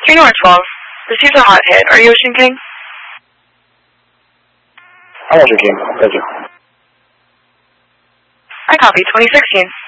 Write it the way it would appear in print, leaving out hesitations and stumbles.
King R12. Received a hot hit. Are you Ocean King? I'm Ocean King. Thank you. I copy. 2016.